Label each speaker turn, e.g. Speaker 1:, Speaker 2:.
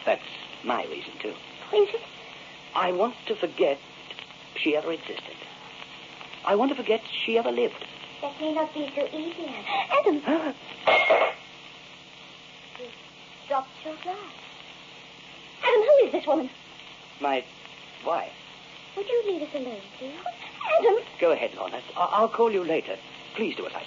Speaker 1: That's my reason, too.
Speaker 2: Is it?
Speaker 1: I want to forget she ever existed. I want to forget she ever lived.
Speaker 2: That may not be so easy, Adam. You dropped your glass. Adam, who is this woman?
Speaker 1: My wife.
Speaker 2: Would you leave us alone, please? Adam!
Speaker 1: Go ahead, Lorna. I'll call you later. Please do as I say.